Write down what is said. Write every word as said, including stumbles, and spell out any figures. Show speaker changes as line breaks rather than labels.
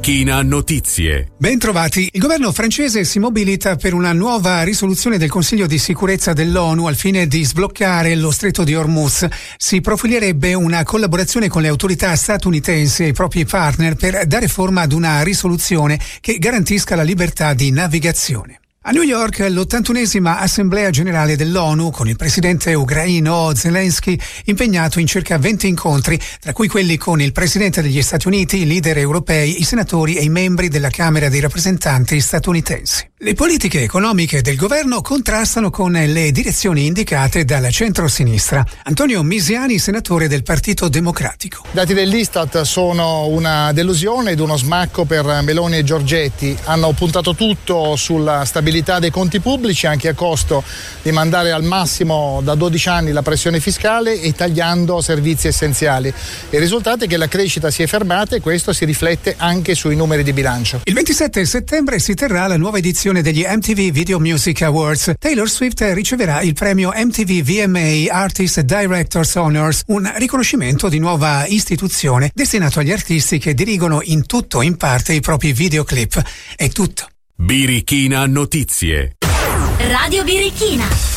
Birichina Notizie.
Bentrovati. Il governo francese si mobilita per una nuova risoluzione del Consiglio di sicurezza dell'ONU al fine di sbloccare lo stretto di Hormuz. Si profilerebbe una collaborazione con le autorità statunitensi e i propri partner per dare forma ad una risoluzione che garantisca la libertà di navigazione. A New York l'ottantunesima Assemblea Generale dell'ONU con il presidente ucraino Zelensky impegnato in circa venti incontri, tra cui quelli con il presidente degli Stati Uniti, i leader europei, i senatori e i membri della Camera dei rappresentanti statunitensi. Le politiche economiche del governo contrastano con le direzioni indicate dalla centro-sinistra. Antonio Misiani, senatore del Partito Democratico.
I dati dell'Istat sono una delusione ed uno smacco per Meloni e Giorgetti. Hanno puntato tutto sulla stabilità dei conti pubblici, anche a costo di mandare al massimo da dodici anni la pressione fiscale e tagliando servizi essenziali. Il risultato è che la crescita si è fermata e questo si riflette anche sui numeri di bilancio.
Il ventisette settembre si terrà la nuova edizione degli M T V Video Music Awards. Taylor Swift riceverà il premio M T V V M A Artist Directors Honors, un riconoscimento di nuova istituzione destinato agli artisti che dirigono in tutto o in parte i propri videoclip. È tutto.
Birichina Notizie.
Radio Birichina.